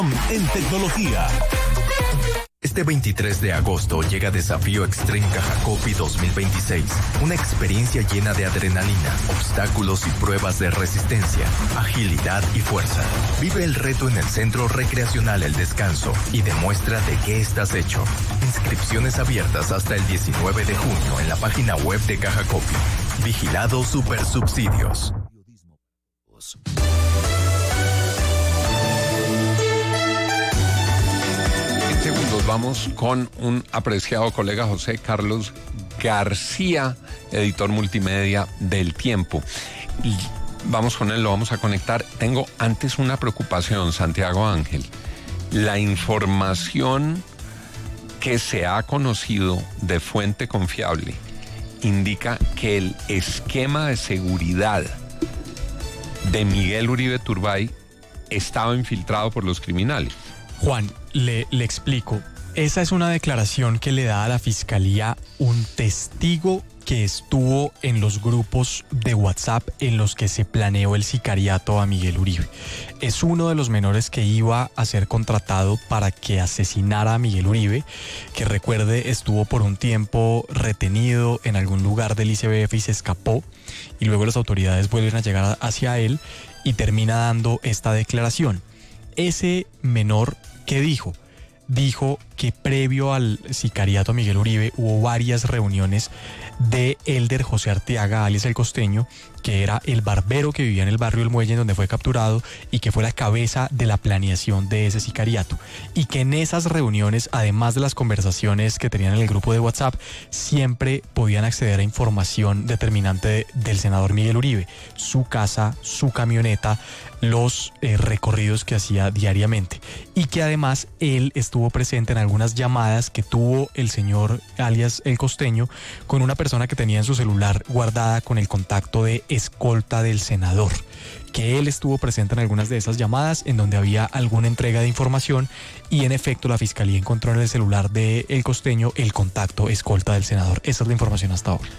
En tecnología. Este 23 de agosto llega Desafío Extreme Caja Copy 2026, una experiencia llena de adrenalina, obstáculos y pruebas de resistencia, agilidad y fuerza. Vive el reto en el Centro Recreacional El Descanso y demuestra de qué estás hecho. Inscripciones abiertas hasta el 19 de junio en la página web de Caja Copy. Vigilado Supersubsidios. Segundos, vamos con un apreciado colega, José Carlos García, editor multimedia del Tiempo. Y vamos con él, lo vamos a conectar. Tengo antes una preocupación, Santiago Ángel. La información que se ha conocido de fuente confiable indica que el esquema de seguridad de Miguel Uribe Turbay estaba infiltrado por los criminales. Juan, le explico. Esa es una declaración que le da a la Fiscalía un testigo que estuvo en los grupos de WhatsApp en los que se planeó el sicariato a Miguel Uribe. Es uno de los menores que iba a ser contratado para que asesinara a Miguel Uribe, que recuerde estuvo por un tiempo retenido en algún lugar del ICBF y se escapó, y luego las autoridades vuelven a llegar hacia él y termina dando esta declaración. Ese menor, ¿qué dijo? Dijo que previo al sicariato a Miguel Uribe hubo varias reuniones de Elder José Arteaga, alias El Costeño, que era el barbero que vivía en el barrio El Muelle, en donde fue capturado, y que fue la cabeza de la planeación de ese sicariato. Y que en esas reuniones, además de las conversaciones que tenían en el grupo de WhatsApp, siempre podían acceder a información determinante del senador Miguel Uribe, su casa, su camioneta, los recorridos que hacía diariamente, y que además él estuvo presente en algunas llamadas que tuvo el señor alias El Costeño con una persona que tenía en su celular guardada con el contacto de escolta del senador, que él estuvo presente en algunas de esas llamadas en donde había alguna entrega de información, y en efecto la Fiscalía encontró en el celular de El Costeño el contacto escolta del senador. Esa es la información hasta ahora.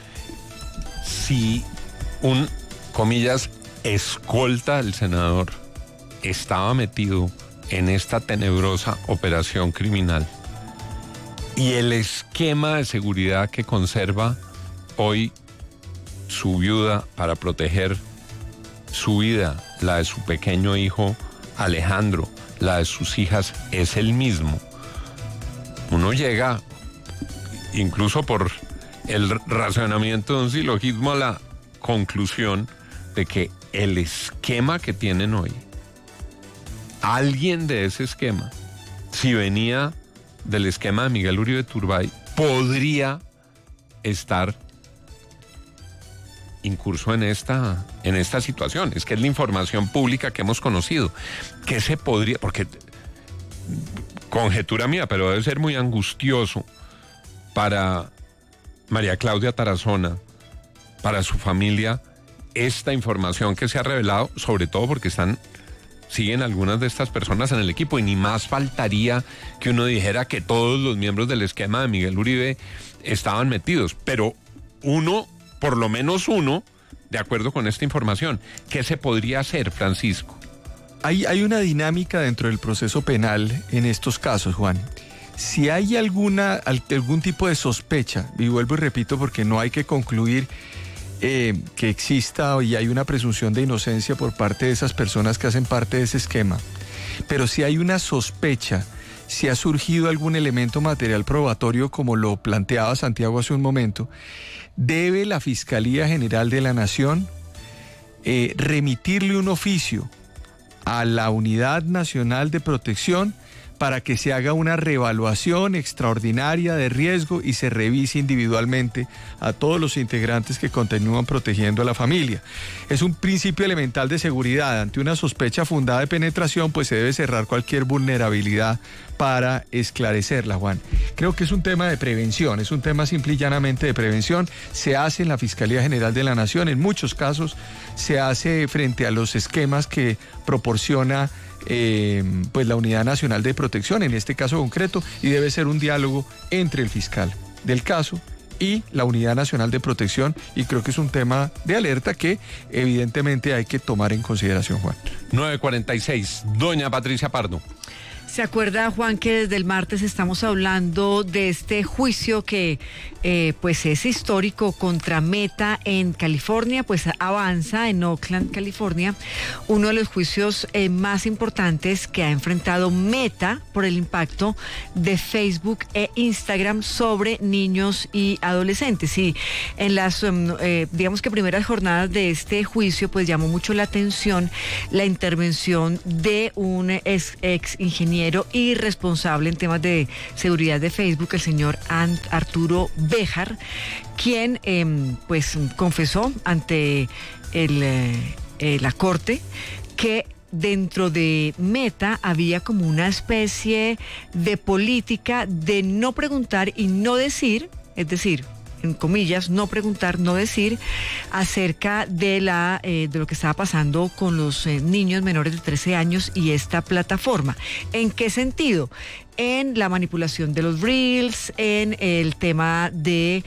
Si un, comillas, escolta del senador estaba metido en esta tenebrosa operación criminal, y el esquema de seguridad que conserva hoy su viuda para proteger su vida, la de su pequeño hijo Alejandro, la de sus hijas, es el mismo, uno llega, incluso por el razonamiento de un silogismo, a la conclusión de que el esquema que tienen hoy, alguien de ese esquema, si venía del esquema de Miguel Uribe Turbay, podría estar incurso en esta situación. Es que es la información pública que hemos conocido. ¿Qué se podría? Porque, conjetura mía, pero debe ser muy angustioso para María Claudia Tarazona, para su familia, esta información que se ha revelado, sobre todo porque siguen algunas de estas personas en el equipo, y ni más faltaría que uno dijera que todos los miembros del esquema de Miguel Uribe estaban metidos, pero por lo menos uno, de acuerdo con esta información. ¿Qué se podría hacer, Francisco? Hay una dinámica dentro del proceso penal en estos casos, Juan. Si hay algún tipo de sospecha, y vuelvo y repito porque no hay que concluir que exista y hay una presunción de inocencia por parte de esas personas que hacen parte de ese esquema, pero si hay una sospecha, si ha surgido algún elemento material probatorio, como lo planteaba Santiago hace un momento, debe la Fiscalía General de la Nación remitirle un oficio a la Unidad Nacional de Protección para que se haga una reevaluación extraordinaria de riesgo y se revise individualmente a todos los integrantes que continúan protegiendo a la familia. Es un principio elemental de seguridad. Ante una sospecha fundada de penetración, pues se debe cerrar cualquier vulnerabilidad para esclarecerla, Juan. Creo que es un tema de prevención, es un tema simple y llanamente de prevención. Se hace en la Fiscalía General de la Nación, en muchos casos se hace frente a los esquemas que proporciona pues la Unidad Nacional de Protección, en este caso concreto, y debe ser un diálogo entre el fiscal del caso y la Unidad Nacional de Protección, y creo que es un tema de alerta que evidentemente hay que tomar en consideración, Juan. 9:46, doña Patricia Pardo. ¿Se acuerda, Juan, que desde el martes estamos hablando de este juicio que pues es histórico contra Meta en California? Pues avanza en Oakland, California, uno de los juicios más importantes que ha enfrentado Meta por el impacto de Facebook e Instagram sobre niños y adolescentes. Y en las, digamos que primeras jornadas de este juicio, pues llamó mucho la atención la intervención de un ex ingeniero y responsable en temas de seguridad de Facebook, el señor Arturo Béjar, quien pues confesó ante la corte que dentro de Meta había como una especie de política de no preguntar y no decir, es decir, en comillas, no preguntar, no decir acerca de lo que estaba pasando con los niños menores de 13 años y esta plataforma. ¿En qué sentido? En la manipulación de los reels, en el tema de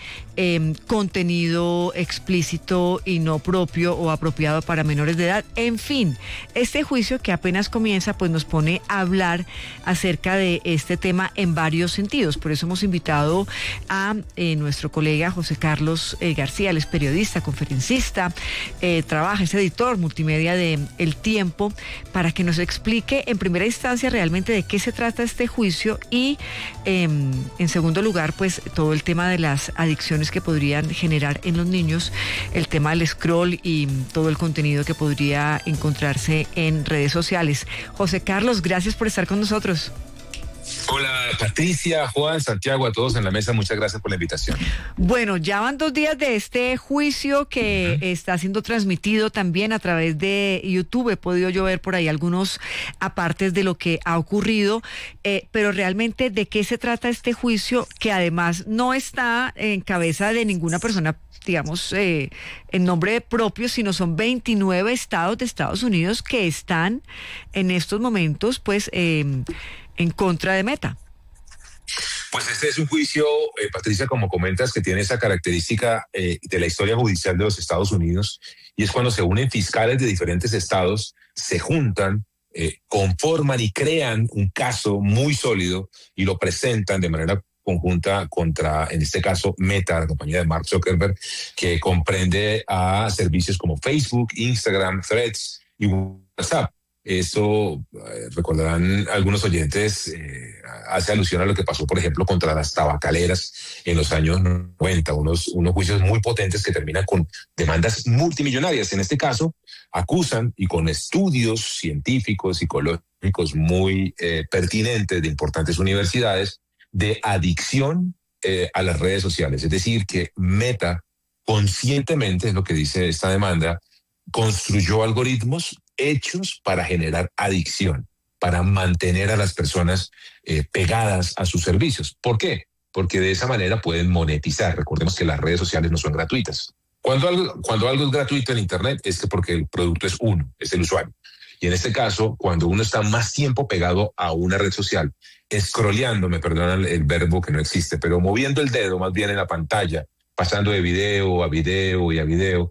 contenido explícito y no propio o apropiado para menores de edad. En fin, este juicio que apenas comienza pues nos pone a hablar acerca de este tema en varios sentidos. Por eso hemos invitado a nuestro colega José Carlos García. Él es periodista, conferencista, trabaja, es editor multimedia de El Tiempo, para que nos explique en primera instancia realmente de qué se trata este juicio y en segundo lugar pues todo el tema de las adicciones que podrían generar en los niños, el tema del scroll y todo el contenido que podría encontrarse en redes sociales. José Carlos, gracias por estar con nosotros. Hola Patricia, Juan, Santiago, a todos en la mesa, muchas gracias por la invitación. Bueno, ya van 2 días de este juicio que está siendo transmitido también a través de YouTube. He podido yo ver por ahí algunos apartes de lo que ha ocurrido, pero realmente ¿de qué se trata este juicio? Que además no está en cabeza de ninguna persona, digamos, en nombre propio, sino son 29 estados de Estados Unidos que están en estos momentos, pues, en contra de Meta. Pues este es un juicio, Patricia, como comentas, que tiene esa característica de la historia judicial de los Estados Unidos, y es cuando se unen fiscales de diferentes estados, se juntan, conforman y crean un caso muy sólido y lo presentan de manera conjunta contra, en este caso, Meta, la compañía de Mark Zuckerberg, que comprende a servicios como Facebook, Instagram, Threads y WhatsApp. Esto, recordarán algunos oyentes, hace alusión a lo que pasó, por ejemplo, contra las tabacaleras en los años 90, unos juicios muy potentes que terminan con demandas multimillonarias. En este caso, acusan, y con estudios científicos, psicológicos muy pertinentes de importantes universidades, de adicción a las redes sociales. Es decir, que Meta conscientemente, es lo que dice esta demanda, construyó algoritmos hechos para generar adicción, para mantener a las personas pegadas a sus servicios. ¿Por qué? Porque de esa manera pueden monetizar. Recordemos que las redes sociales no son gratuitas. Cuando algo es gratuito en Internet es que porque el producto es uno, es el usuario. Y en este caso, cuando uno está más tiempo pegado a una red social, scrolleando, me perdonan el verbo que no existe, pero moviendo el dedo más bien en la pantalla, pasando de video a video y a video,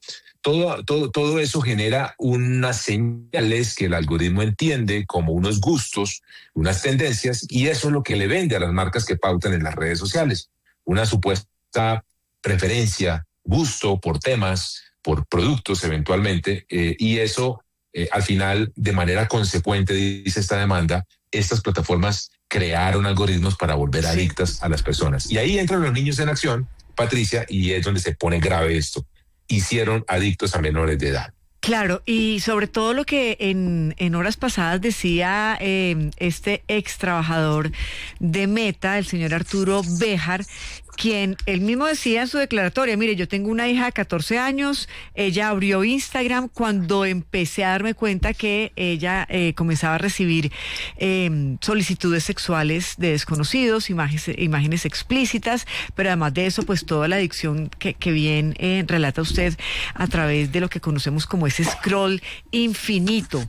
todo eso genera unas señales que el algoritmo entiende como unos gustos, unas tendencias, y eso es lo que le vende a las marcas que pautan en las redes sociales. Una supuesta preferencia, gusto por temas, por productos eventualmente, y eso al final, de manera consecuente, dice esta demanda, estas plataformas crearon algoritmos para volver adictas a las personas. Y ahí entran los niños en acción, Patricia, y es donde se pone grave esto. Hicieron adictos a menores de edad. Claro, y sobre todo lo que en horas pasadas decía este ex trabajador de Meta, el señor Arturo Béjar, quien él mismo decía en su declaratoria: mire, yo tengo una hija de 14 años, ella abrió Instagram cuando empecé a darme cuenta que ella comenzaba a recibir solicitudes sexuales de desconocidos, imágenes explícitas, pero además de eso, pues toda la adicción que bien relata usted a través de lo que conocemos como ese scroll infinito.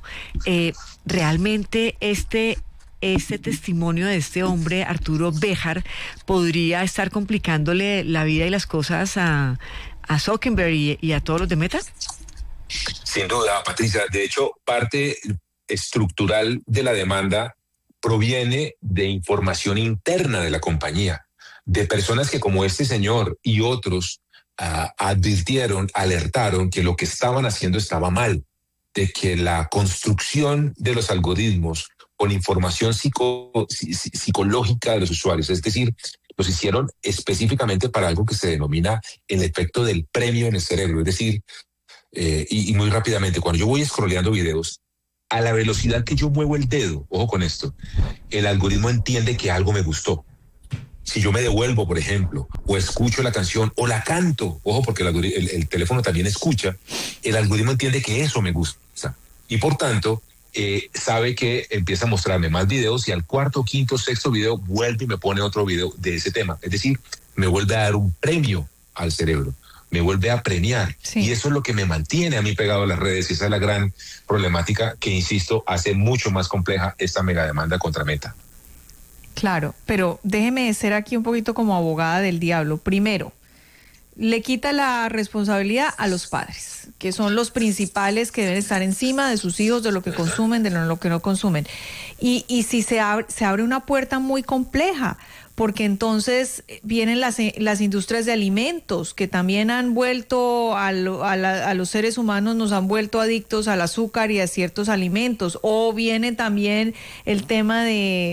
Realmente este testimonio de este hombre, Arturo Béjar, podría estar complicándole la vida y las cosas a Zuckerberg y a todos los de Meta? Sin duda, Patricia. De hecho, parte estructural de la demanda proviene de información interna de la compañía, de personas que como este señor y otros advirtieron, alertaron que lo que estaban haciendo estaba mal, de que la construcción de los algoritmos con información psicológica de los usuarios, es decir, los hicieron específicamente para algo que se denomina el efecto del premio en el cerebro, es decir, y muy rápidamente, cuando yo voy scrolleando videos, a la velocidad que yo muevo el dedo, ojo con esto, el algoritmo entiende que algo me gustó. Si yo me devuelvo, por ejemplo, o escucho la canción o la canto, ojo, porque el teléfono también escucha, el algoritmo entiende que eso me gusta. Y por tanto, sabe que empieza a mostrarme más videos y al cuarto, quinto, sexto video vuelve y me pone otro video de ese tema. Es decir, me vuelve a dar un premio al cerebro, me vuelve a premiar. Sí. Y eso es lo que me mantiene a mí pegado a las redes. Y esa es la gran problemática que, insisto, hace mucho más compleja esta megademanda contra Meta. Claro, pero déjeme ser aquí un poquito como abogada del diablo. Primero, le quita la responsabilidad a los padres, que son los principales que deben estar encima de sus hijos, de lo que consumen, de lo que no consumen. Y si se abre una puerta muy compleja, porque entonces vienen las industrias de alimentos que también han vuelto a los seres humanos, nos han vuelto adictos al azúcar y a ciertos alimentos, o viene también el tema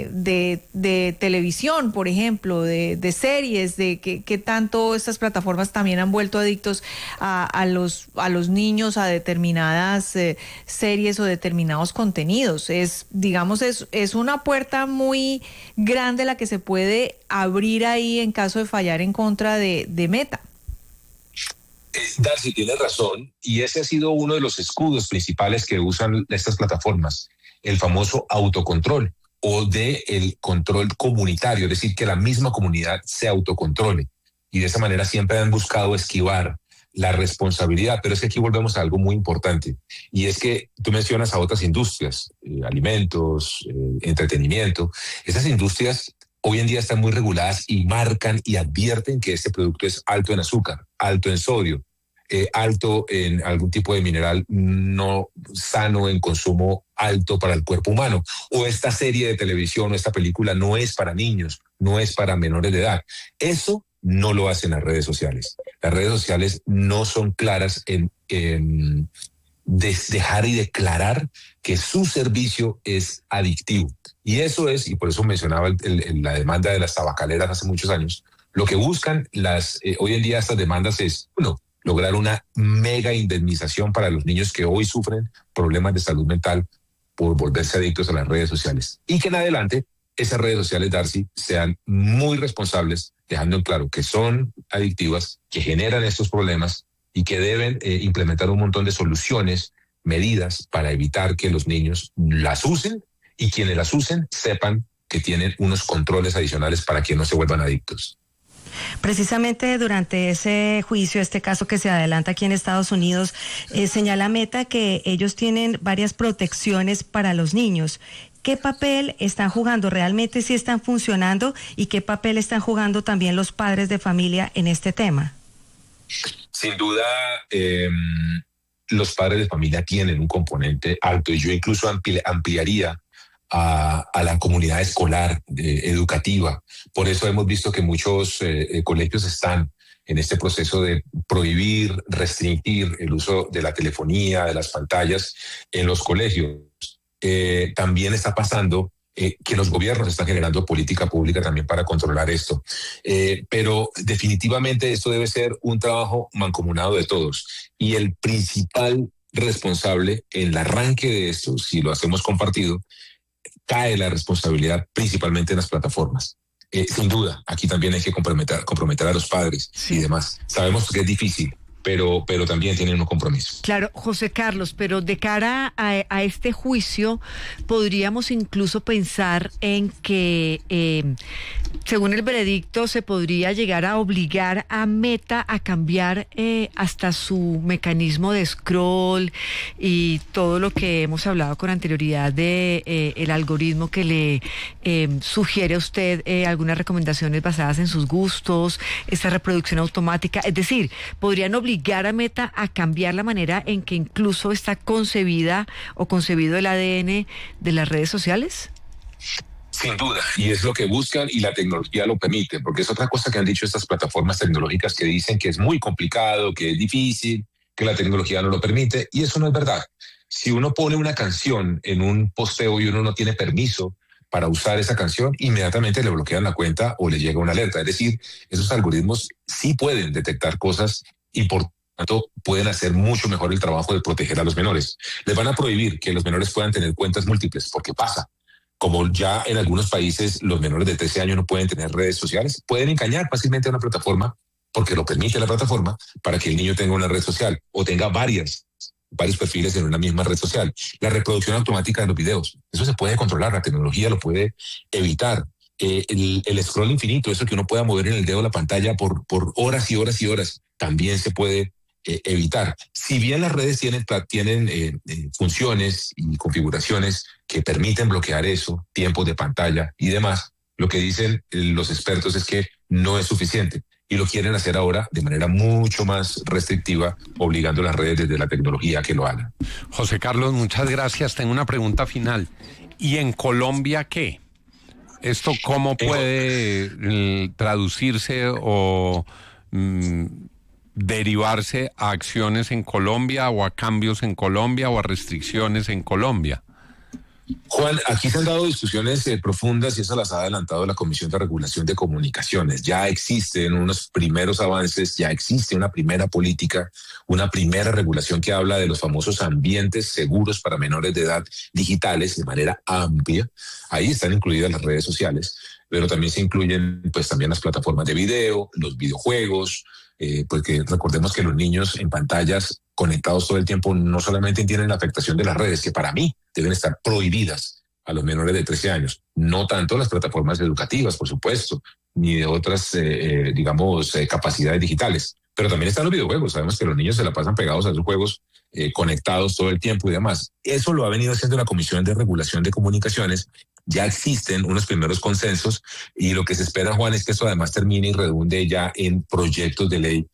de televisión, por ejemplo, de series, de que tanto estas plataformas también han vuelto adictos a los niños a determinadas series o determinados contenidos. Es una puerta muy grande la que se puede abrir ahí en caso de fallar en contra de Meta. Darcy, tienes razón, y ese ha sido uno de los escudos principales que usan estas plataformas, el famoso autocontrol o el control comunitario, es decir, que la misma comunidad se autocontrole, y de esa manera siempre han buscado esquivar la responsabilidad. Pero es que aquí volvemos a algo muy importante, y es que tú mencionas a otras industrias, alimentos, entretenimiento. Esas industrias hoy en día están muy reguladas y marcan y advierten que este producto es alto en azúcar, alto en sodio, alto en algún tipo de mineral no sano en consumo, alto para el cuerpo humano. O esta serie de televisión o esta película no es para niños, no es para menores de edad. Eso no lo hacen las redes sociales. Las redes sociales no son claras en dejar y declarar que su servicio es adictivo. Y eso es, y por eso mencionaba la demanda de las tabacaleras hace muchos años, lo que buscan hoy en día estas demandas es, lograr una mega indemnización para los niños que hoy sufren problemas de salud mental por volverse adictos a las redes sociales. Y que en adelante esas redes sociales, Darcy, sean muy responsables, dejando en claro que son adictivas, que generan estos problemas y que deben implementar un montón de soluciones, medidas para evitar que los niños las usen, y quienes las usen sepan que tienen unos controles adicionales para que no se vuelvan adictos. Precisamente durante ese juicio, este caso que se adelanta aquí en Estados Unidos, señala Meta que ellos tienen varias protecciones para los niños. ¿Qué papel están jugando? ¿Realmente sí están funcionando? ¿Y qué papel están jugando también los padres de familia en este tema? Sin duda, los padres de familia tienen un componente alto, y yo incluso ampliaría a la comunidad escolar, educativa. Por eso hemos visto que muchos colegios están en este proceso de prohibir, restringir el uso de la telefonía, de las pantallas en los colegios. También está pasando que los gobiernos están generando política pública también para controlar esto. Pero definitivamente esto debe ser un trabajo mancomunado de todos. Y el principal responsable en el arranque de esto, si lo hacemos compartido, cae la responsabilidad principalmente en las plataformas. Sin duda, aquí también hay que comprometer a los padres y demás. Sabemos que es difícil, pero también tienen un compromiso. Claro, José Carlos, pero de cara a este juicio, podríamos incluso pensar en que, según el veredicto, se podría llegar a obligar a Meta a cambiar hasta su mecanismo de scroll y todo lo que hemos hablado con anterioridad de el algoritmo que le sugiere a usted algunas recomendaciones basadas en sus gustos, esta reproducción automática. Es decir, podrían obligar a Meta a cambiar la manera en que incluso está concebida o concebido el ADN de las redes sociales? Sin duda, y es lo que buscan y la tecnología lo permite, porque es otra cosa que han dicho estas plataformas tecnológicas que dicen que es muy complicado, que es difícil, que la tecnología no lo permite, y eso no es verdad. Si uno pone una canción en un posteo y uno no tiene permiso para usar esa canción, inmediatamente le bloquean la cuenta o le llega una alerta. Es decir, esos algoritmos sí pueden detectar cosas y por tanto pueden hacer mucho mejor el trabajo de proteger a los menores. Les van a prohibir que los menores puedan tener cuentas múltiples, porque pasa. Como ya en algunos países los menores de 13 años no pueden tener redes sociales, pueden engañar fácilmente a una plataforma, porque lo permite la plataforma, para que el niño tenga una red social o tenga varios perfiles en una misma red social. La reproducción automática de los videos, eso se puede controlar, la tecnología lo puede evitar. El scroll infinito, eso que uno pueda mover en el dedo la pantalla por horas y horas y horas, también se puede evitar. Si bien las redes tienen funciones y configuraciones que permiten bloquear eso, tiempos de pantalla y demás, lo que dicen los expertos es que no es suficiente y lo quieren hacer ahora de manera mucho más restrictiva, obligando a las redes desde la tecnología a que lo hagan. José Carlos, muchas gracias. Tengo una pregunta final. ¿Y en Colombia qué? ¿Esto cómo puede traducirse o derivarse a acciones en Colombia o a cambios en Colombia o a restricciones en Colombia? Juan, aquí se han dado discusiones profundas y eso las ha adelantado la Comisión de Regulación de Comunicaciones. Ya existen unos primeros avances, ya existe una primera política, una primera regulación que habla de los famosos ambientes seguros para menores de edad digitales de manera amplia. Ahí están incluidas las redes sociales, pero también se incluyen pues también las plataformas de video, los videojuegos, porque recordemos que los niños en pantallas conectados todo el tiempo no solamente tienen la afectación de las redes, que para mí deben estar prohibidas a los menores de 13 años, no tanto las plataformas educativas, por supuesto, ni de otras, capacidades digitales, pero también están los videojuegos. Sabemos que los niños se la pasan pegados a esos juegos, conectados todo el tiempo y demás. Eso lo ha venido haciendo la Comisión de Regulación de Comunicaciones. Ya existen unos primeros consensos y lo que se espera, Juan, es que eso además termine y redunde ya en proyectos de ley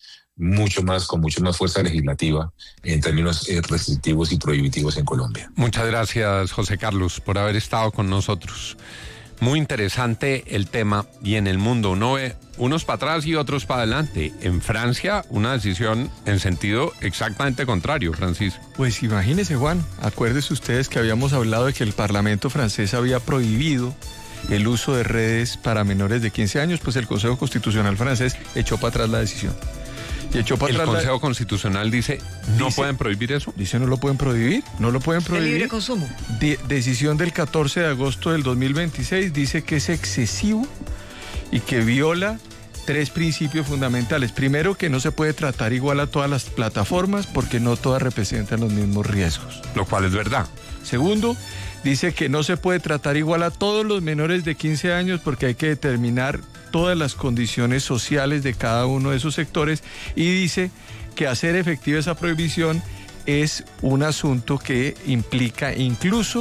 con mucho más fuerza legislativa en términos restrictivos y prohibitivos en Colombia. Muchas gracias, José Carlos, por haber estado con nosotros. Muy interesante el tema, y en el mundo uno ve unos para atrás y otros para adelante. En Francia, una decisión en sentido exactamente contrario, Francisco. Pues imagínese, Juan, acuérdense ustedes que habíamos hablado de que el Parlamento francés había prohibido el uso de redes para menores de 15 años, pues el Consejo Constitucional francés echó para atrás la decisión. Y echó para el atrás Consejo Constitucional dice, ¿no pueden prohibir eso? Dice, no lo pueden prohibir, no lo pueden prohibir. El libre consumo. Decisión del 14 de agosto del 2026 dice que es excesivo y que viola 3 principios fundamentales. Primero, que no se puede tratar igual a todas las plataformas porque no todas representan los mismos riesgos. Lo cual es verdad. Segundo, dice que no se puede tratar igual a todos los menores de 15 años porque hay que determinar todas las condiciones sociales de cada uno de esos sectores, y dice que hacer efectiva esa prohibición es un asunto que implica incluso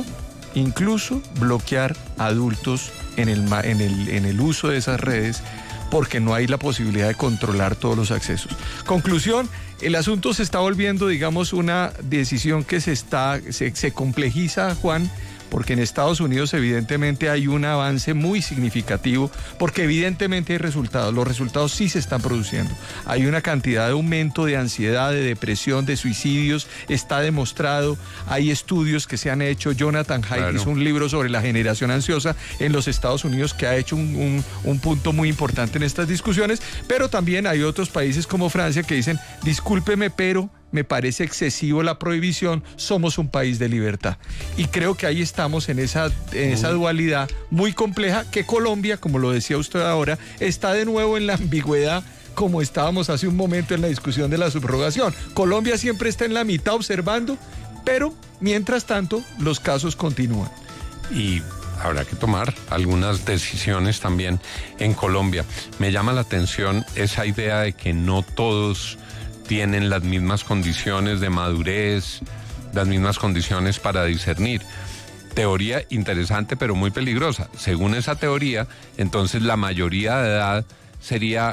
bloquear a adultos en el uso de esas redes, porque no hay la posibilidad de controlar todos los accesos. Conclusión, el asunto se está volviendo, digamos, una decisión que se complejiza, Juan, porque en Estados Unidos evidentemente hay un avance muy significativo, porque evidentemente hay resultados, los resultados sí se están produciendo. Hay una cantidad de aumento de ansiedad, de depresión, de suicidios, está demostrado, hay estudios que se han hecho. Jonathan Haidt hizo un libro sobre la generación ansiosa en los Estados Unidos que ha hecho un punto muy importante en estas discusiones, pero también hay otros países como Francia que dicen, discúlpeme, pero me parece excesivo la prohibición, somos un país de libertad. Y creo que ahí estamos en esa dualidad muy compleja, que Colombia, como lo decía usted ahora, está de nuevo en la ambigüedad, como estábamos hace un momento en la discusión de la subrogación. Colombia siempre está en la mitad observando, pero mientras tanto los casos continúan. Y habrá que tomar algunas decisiones también en Colombia. Me llama la atención esa idea de que no todos tienen las mismas condiciones de madurez, las mismas condiciones para discernir. Teoría interesante, pero muy peligrosa. Según esa teoría, entonces la mayoría de edad sería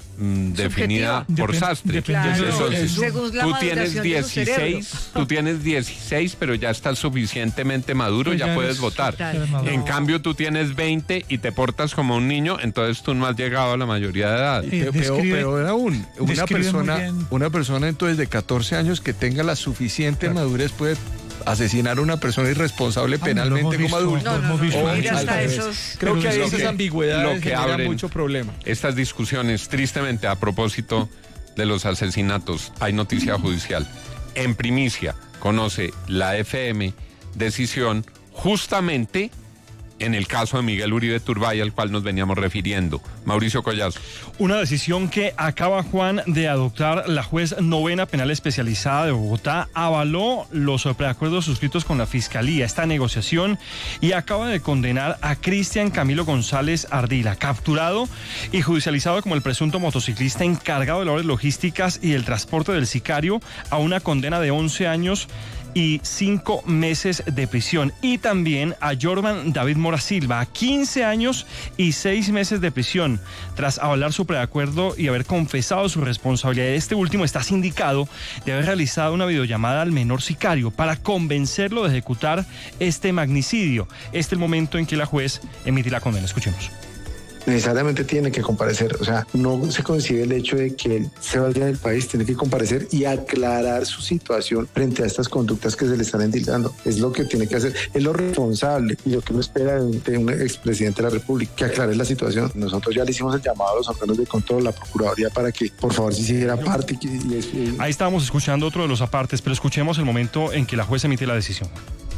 definida por Sastre. Claro, Entonces, según la tú maduración tienes de su cerebro. 16, tú tienes 16, pero ya estás suficientemente maduro, Pues ya ya puedes eres votar. total. En cambio, tú tienes 20 y te portas como un niño, entonces tú no has llegado a la mayoría de edad. Peor aún, describe una persona entonces de 14 años que tenga la suficiente madurez puede asesinar a una persona irresponsable penalmente como adulto. No, ir al hasta revés. esos. Creo que hay Lo esas que- ambigüedades lo que generan abren mucho problema. Estas discusiones, tristemente, a propósito de los asesinatos, hay noticia judicial. En primicia, conoce la FM decisión justamente en el caso de Miguel Uribe Turbay, al cual nos veníamos refiriendo. Mauricio Collazo. Una decisión que acaba, Juan, de adoptar la juez novena penal especializada de Bogotá, avaló los preacuerdos suscritos con la Fiscalía, esta negociación, y acaba de condenar a Cristian Camilo González Ardila, capturado y judicializado como el presunto motociclista encargado de labores logísticas y el transporte del sicario, a una condena de 11 años y 5 meses de prisión. Y también a Jordan David Mora Silva, a 15 años y 6 meses de prisión, tras avalar su preacuerdo y haber confesado su responsabilidad. Este último está sindicado de haber realizado una videollamada al menor sicario para convencerlo de ejecutar este magnicidio. Este es el momento en que la juez emite la condena. Escuchemos. Necesariamente tiene que comparecer, o sea, no se concibe el hecho de que él se vaya del país, tiene que comparecer y aclarar su situación frente a estas conductas que se le están endilgando. Es lo que tiene que hacer, es lo responsable y lo que uno espera de un expresidente de la República, que aclare la situación. Nosotros ya le hicimos el llamado a los órganos de control, la Procuraduría, para que por favor se hiciera parte. Ahí estábamos escuchando otro de los apartes, pero escuchemos el momento en que la juez emite la decisión.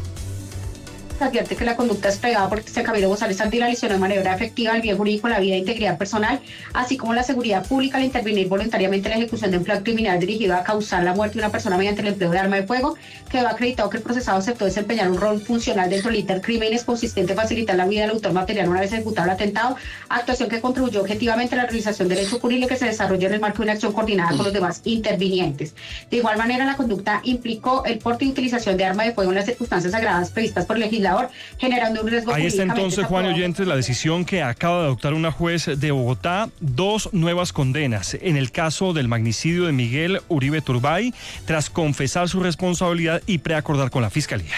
Advierte que la conducta es pegada por Cristian Camilo González Ardila, lesión de manera efectiva al bien jurídico, la vida e integridad personal, así como la seguridad pública al intervenir voluntariamente en la ejecución de un plan criminal dirigido a causar la muerte de una persona mediante el empleo de arma de fuego. Quedó acreditado que el procesado aceptó desempeñar un rol funcional dentro del intercrímenes consistente en facilitar la vida del autor material una vez ejecutado el atentado, actuación que contribuyó objetivamente a la realización del hecho ocurrido que se desarrolló en el marco de una acción coordinada con los demás intervinientes. De igual manera, la conducta implicó el porte y utilización de arma de fuego en las circunstancias agravadas previstas por el legislador, generando un riesgo. Ahí está entonces, Juan y oyentes, la decisión que acaba de adoptar una juez de Bogotá, 2 nuevas condenas en el caso del magnicidio de Miguel Uribe Turbay, tras confesar su responsabilidad y preacordar con la Fiscalía.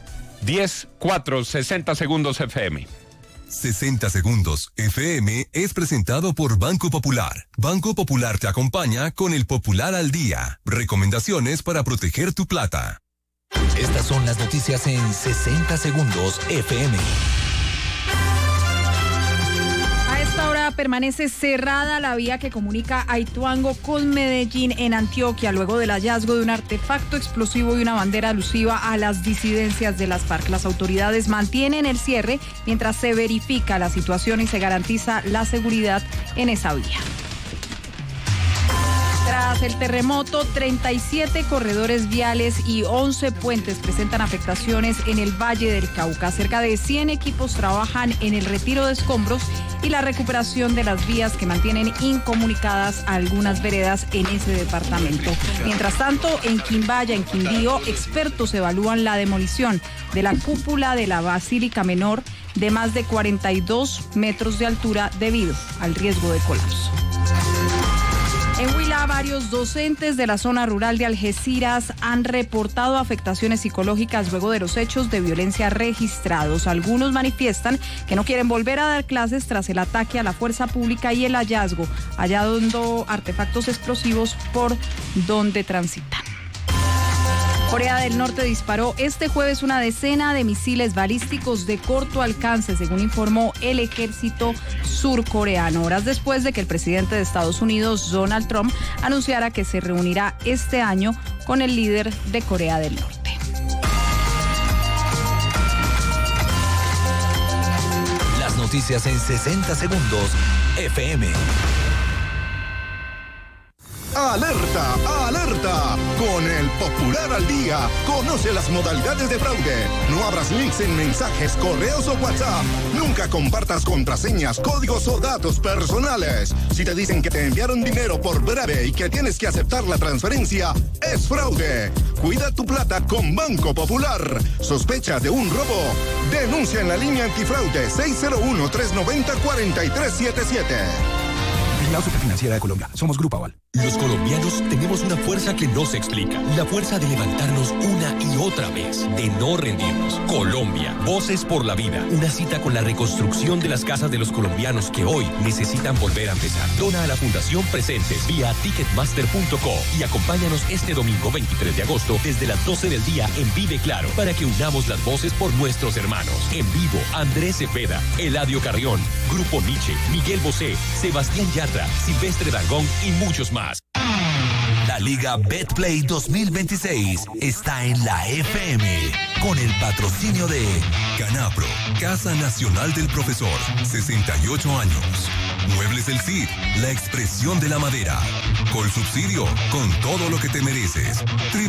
10-4, 60 segundos FM. 60 segundos FM es presentado por Banco Popular. Banco Popular te acompaña con el Popular al Día. Recomendaciones para proteger tu plata. Estas son las noticias en 60 segundos FM. A esta hora permanece cerrada la vía que comunica a Ituango con Medellín en Antioquia, luego del hallazgo de un artefacto explosivo y una bandera alusiva a las disidencias de las FARC. Las autoridades mantienen el cierre mientras se verifica la situación y se garantiza la seguridad en esa vía. Tras el terremoto, 37 corredores viales y 11 puentes presentan afectaciones en el Valle del Cauca. Cerca de 100 equipos trabajan en el retiro de escombros y la recuperación de las vías que mantienen incomunicadas a algunas veredas en ese departamento. Mientras tanto, en Quimbaya, en Quindío, expertos evalúan la demolición de la cúpula de la Basílica Menor de más de 42 metros de altura debido al riesgo de colapso. En Huila, varios docentes de la zona rural de Algeciras han reportado afectaciones psicológicas luego de los hechos de violencia registrados. Algunos manifiestan que no quieren volver a dar clases tras el ataque a la fuerza pública y el hallazgo artefactos explosivos por donde transitan. Corea del Norte disparó este jueves una decena de misiles balísticos de corto alcance, según informó el ejército surcoreano, horas después de que el presidente de Estados Unidos, Donald Trump, anunciara que se reunirá este año con el líder de Corea del Norte. Las noticias en 60 segundos FM. ¡Alerta! ¡Alerta! Con el Popular al Día, conoce las modalidades de fraude. No abras links en mensajes, correos o WhatsApp. Nunca compartas contraseñas, códigos o datos personales. Si te dicen que te enviaron dinero por breve y que tienes que aceptar la transferencia, es fraude. Cuida tu plata con Banco Popular. ¿Sospecha de un robo? Denuncia en la línea antifraude 601-390-4377. Vigilado Superfinanciera de Colombia. Somos Grupo Aval. Los colombianos tenemos una fuerza que no se explica. La fuerza de levantarnos una y otra vez, de no rendirnos. Colombia, Voces por la Vida. Una cita con la reconstrucción de las casas de los colombianos que hoy necesitan volver a empezar. Dona a la Fundación Presentes vía ticketmaster.co y acompáñanos este domingo 23 de agosto desde las 12 del día en Vive Claro para que unamos las voces por nuestros hermanos. En vivo, Andrés Cepeda, Eladio Carrión, Grupo Nietzsche, Miguel Bosé, Sebastián Yatra, Silvestre Dangond y muchos más. La Liga Betplay 2026 está en la FM con el patrocinio de Canapro, Casa Nacional del Profesor, 68 años. Muebles El Cid, la expresión de la madera. Colsubsidio, con todo lo que te mereces.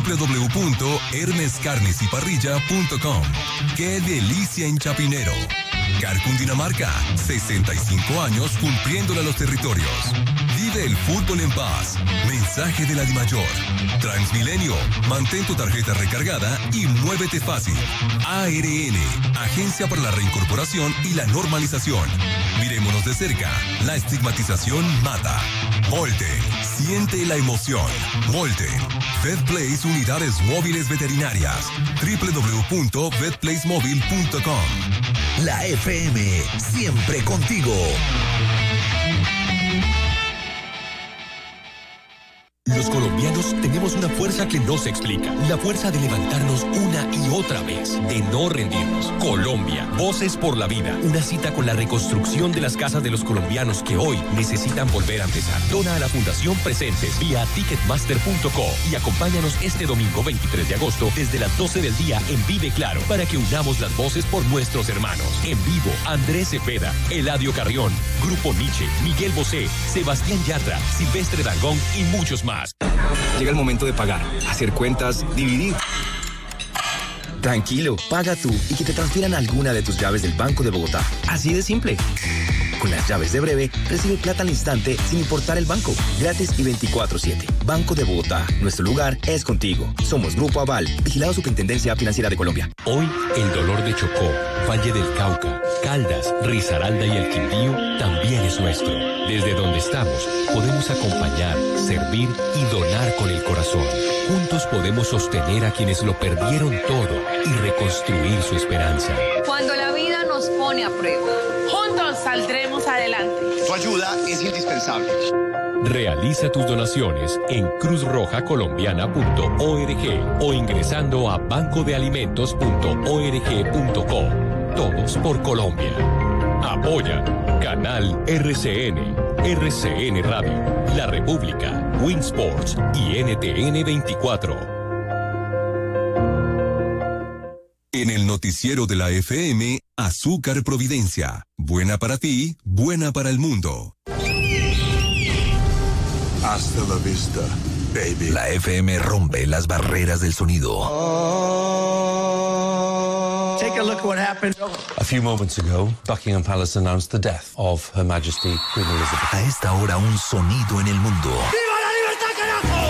www.hermescarnesyparrilla.com. ¡Qué delicia en Chapinero! Car Cundinamarca, 65 años cumpliéndole a los territorios. Vive el fútbol en paz. Mensaje de la DIMAYOR. Transmilenio, mantén tu tarjeta recargada y muévete fácil. ARN, Agencia para la Reincorporación y la Normalización. Mirémonos de cerca. La estigmatización mata. Molten, siente la emoción. Molten. VetPlace Unidades Móviles Veterinarias. www.vetplacemobile.com. La FM, siempre contigo. Los colombianos tenemos una fuerza que no se explica. La fuerza de levantarnos una y otra vez, de no rendirnos. Colombia, Voces por la Vida. Una cita con la reconstrucción de las casas de los colombianos que hoy necesitan volver a empezar. Dona a la Fundación Presentes vía ticketmaster.co y acompáñanos este domingo 23 de agosto desde las 12 del día en Vive Claro para que unamos las voces por nuestros hermanos. En vivo, Andrés Cepeda, Eladio Carrión, Grupo Nietzsche, Miguel Bosé, Sebastián Yatra, Silvestre Dangond y muchos más. Llega el momento de pagar, hacer cuentas, dividir. Tranquilo, paga tú y que te transfieran alguna de tus llaves del Banco de Bogotá. Así de simple. Con las llaves de Breve, recibe plata al instante sin importar el banco. Gratis y 24/7. Banco de Bogotá. Nuestro lugar es contigo. Somos Grupo Aval. Vigilado Superintendencia Financiera de Colombia. Hoy, el dolor de Chocó, Valle del Cauca, Caldas, Risaralda y el Quindío también es nuestro. Desde donde estamos, podemos acompañar, servir y donar con el corazón. Juntos podemos sostener a quienes lo perdieron todo y reconstruir su esperanza. Cuando la vida nos pone a prueba, juntos saldremos adelante. Tu ayuda es indispensable. Realiza tus donaciones en cruzrojacolombiana.org o ingresando a bancodealimentos.org.co. Todos por Colombia. Apoya Canal RCN, RCN Radio, La República, Winsports y NTN 24. En el noticiero de la FM, Azúcar Providencia. Buena para ti, buena para el mundo. Hasta la vista, baby. La FM rompe las barreras del sonido. Take a look at what happened. A few moments ago, Buckingham Palace announced the death of Her Majesty Queen Elizabeth. A esta hora, un sonido en el mundo. ¡Viva la libertad, carajo!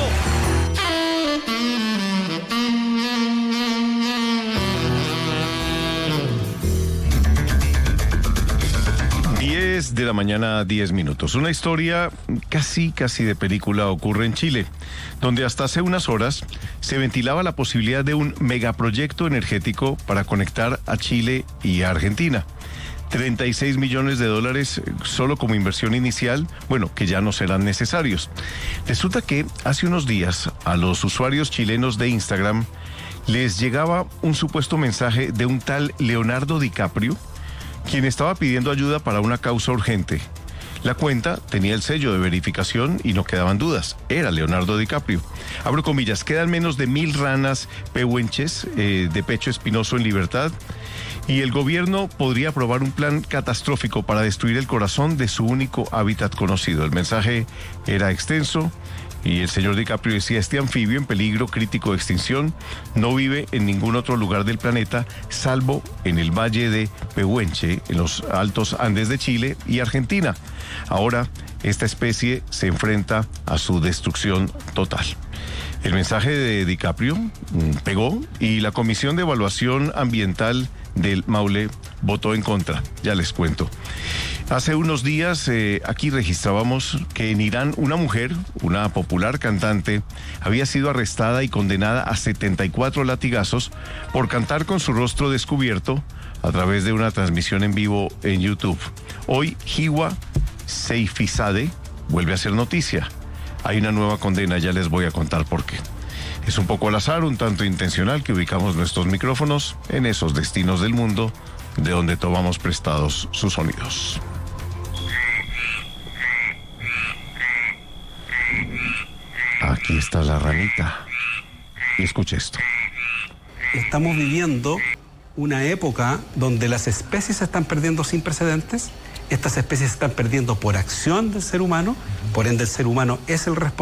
10 de la mañana, 10 minutos. Una historia casi de película ocurre en Chile, donde hasta hace unas horas se ventilaba la posibilidad de un megaproyecto energético para conectar a Chile y a Argentina. 36 millones de dólares solo como inversión inicial, bueno, que ya no serán necesarios. Resulta que hace unos días a los usuarios chilenos de Instagram les llegaba un supuesto mensaje de un tal Leonardo DiCaprio, quien estaba pidiendo ayuda para una causa urgente. La cuenta tenía el sello de verificación y no quedaban dudas. Era Leonardo DiCaprio. Abro comillas, quedan menos de 1.000 ranas pehuenches de pecho espinoso en libertad y el gobierno podría aprobar un plan catastrófico para destruir el corazón de su único hábitat conocido. El mensaje era extenso y el señor DiCaprio decía: este anfibio en peligro crítico de extinción no vive en ningún otro lugar del planeta, salvo en el Valle de Pehuenche, en los altos Andes de Chile y Argentina. Ahora, esta especie se enfrenta a su destrucción total. El mensaje de DiCaprio pegó y la Comisión de Evaluación Ambiental del Maule votó en contra. Ya les cuento. Hace unos días aquí registrábamos que en Irán una mujer, una popular cantante, había sido arrestada y condenada a 74 latigazos por cantar con su rostro descubierto a través de una transmisión en vivo en YouTube. Hoy Hiwa Seifizadeh vuelve a ser noticia. Hay una nueva condena, ya les voy a contar por qué. Es un poco al azar, un tanto intencional que ubicamos nuestros micrófonos en esos destinos del mundo de donde tomamos prestados sus sonidos. Aquí está la ranita. Y escuche esto. Estamos viviendo una época donde las especies se están perdiendo sin precedentes. Estas especies se están perdiendo por acción del ser humano, por ende el ser humano es el responsable.